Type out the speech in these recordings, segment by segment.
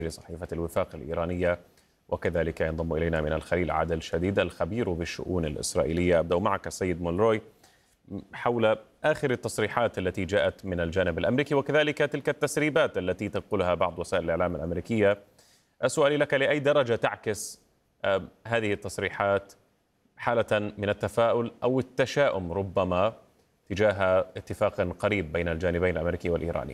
صحيفة الوفاق الإيرانية. وكذلك ينضم إلينا من الخليل عادل شديد الخبير بالشؤون الإسرائيلية. أبدأ معك سيد مولروي حول آخر التصريحات التي جاءت من الجانب الأمريكي وكذلك تلك التسريبات التي تنقلها بعض وسائل الإعلام الأمريكية. سؤالي لك: لأي درجة تعكس هذه التصريحات حالة من التفاؤل أو التشاؤم ربما تجاه اتفاق قريب بين الجانبين الأمريكي والإيراني؟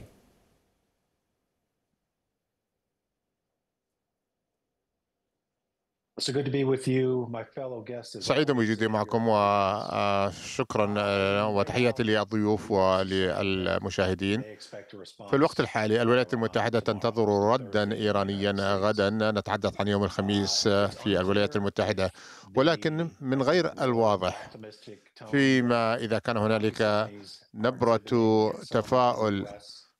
سعيد بوجودي معكم وشكرا وتحياتي للضيوف وللمشاهدين. في الوقت الحالي الولايات المتحدة تنتظر ردا إيرانيا غدا، نتحدث عن يوم الخميس في الولايات المتحدة، ولكن من غير الواضح فيما إذا كان هنالك نبرة تفاؤل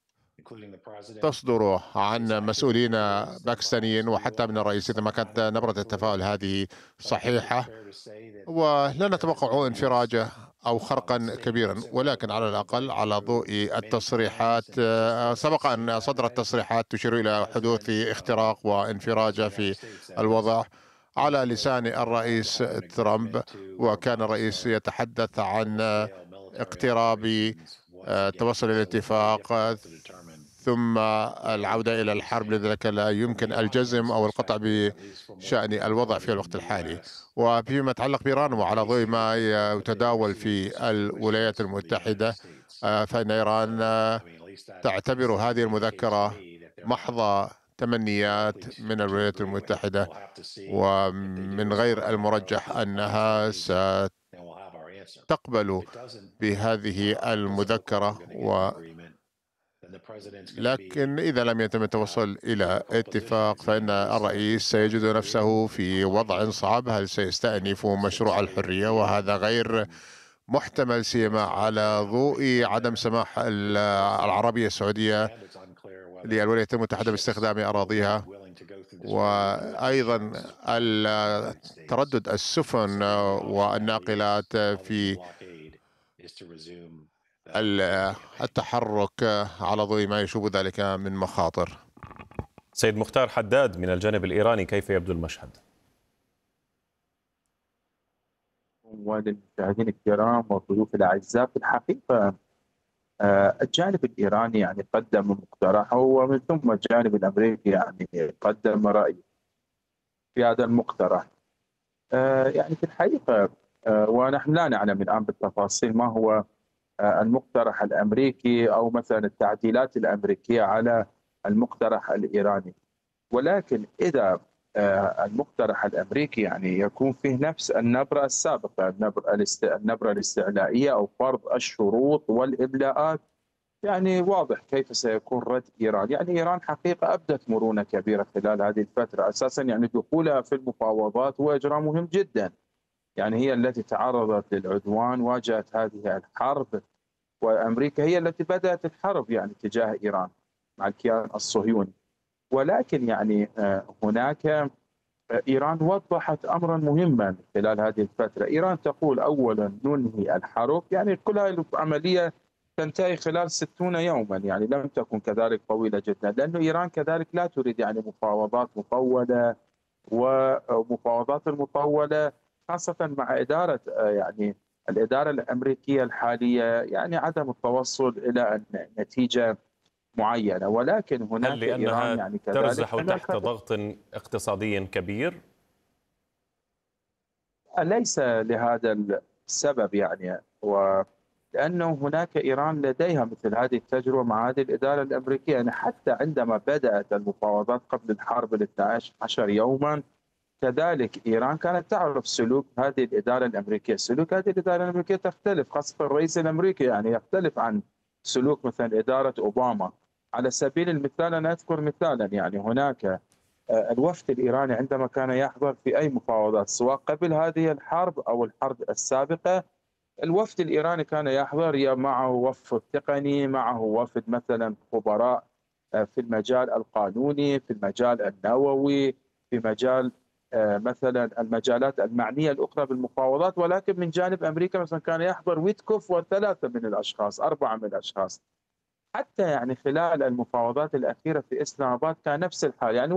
تصدر عن مسؤولين باكستانيين وحتى من الرئيس. إذا ما كانت نبرة التفاؤل هذه صحيحة ولا نتوقع انفراجة أو خرقا كبيرا، ولكن على الأقل على ضوء التصريحات سبق أن صدرت تصريحات تشير إلى حدوث اختراق وانفراجة في الوضع على لسان الرئيس ترامب، وكان الرئيس يتحدث عن اقتراب توصل إلى اتفاق ثم العودة إلى الحرب، لذلك لا يمكن الجزم أو القطع بشأن الوضع في الوقت الحالي. وفيما يتعلق بإيران وعلى ضوء ما يتداول في الولايات المتحدة، فإن إيران تعتبر هذه المذكرة محض تمنيات من الولايات المتحدة، ومن غير المرجح أنها ستقبل بهذه المذكرة. لكن إذا لم يتم التوصل إلى اتفاق فإن الرئيس سيجد نفسه في وضع صعب. هل سيستأنف مشروع الحرية؟ وهذا غير محتمل سيما على ضوء عدم سماح العربية السعودية للولايات المتحدة باستخدام أراضيها، وأيضا تردد السفن والناقلات في التحرك على ضوء ما يشوب ذلك من مخاطر. سيد مختار حداد من الجانب الإيراني، كيف يبدو المشهد؟ وللمشاهدين الكرام والضيوف الأعزاء، في الحقيقة الجانب الإيراني قدم مقترحه، ومن ثم الجانب الأمريكي قدم رأيه في هذا المقترح. في الحقيقة ونحن لا نعلم الآن بالتفاصيل ما هو المقترح الأمريكي أو مثلا التعديلات الأمريكية على المقترح الإيراني، ولكن إذا المقترح الأمريكي يكون فيه نفس النبرة السابقة، النبرة الاستعلائية أو فرض الشروط والإبلاءات، واضح كيف سيكون رد إيران. إيران حقيقة أبدت مرونة كبيرة خلال هذه الفترة، أساسا دخولها في المفاوضات هو إجراء مهم جدا. هي التي تعرضت للعدوان، واجهت هذه الحرب، وأمريكا هي التي بدأت الحرب تجاه إيران مع الكيان الصهيوني. ولكن هناك إيران وضحت أمرا مهما خلال هذه الفترة. إيران تقول أولا ننهي الحرب، كل هذه العملية تنتهي خلال 60 يوما، لم تكن كذلك طويلة جدا، لأن إيران كذلك لا تريد مفاوضات مطولة، ومفاوضات المطولة خاصة مع إدارة الإدارة الأمريكية الحالية عدم التوصل إلى نتيجة معينة. ولكن هناك هل لأنها إيران كذلك ترزح تحت ضغط اقتصادي كبير؟ ليس لهذا السبب، ولأنه هناك إيران لديها مثل هذه التجربة مع هذه الإدارة الأمريكية. حتى عندما بدأت المفاوضات قبل الحرب 12 يوما، كذلك إيران كانت تعرف سلوك هذه الإدارة الأمريكية. سلوك هذه الإدارة الأمريكية تختلف، خاصة الرئيس الأمريكي يختلف عن سلوك مثلا إدارة أوباما. على سبيل المثال أنا أذكر مثالا، هناك الوفد الإيراني عندما كان يحضر في أي مفاوضات سواء قبل هذه الحرب أو الحرب السابقة، الوفد الإيراني كان يحضر معه وفد تقني، معه وفد مثلا خبراء في المجال القانوني، في المجال النووي، في مجال مثلا المجالات المعنية الأخرى بالمفاوضات. ولكن من جانب أمريكا مثلا كان يحضر ويتكوف وثلاثة من الأشخاص، 4 من الأشخاص. حتى خلال المفاوضات الأخيرة في إسلام آباد كان نفس الحال.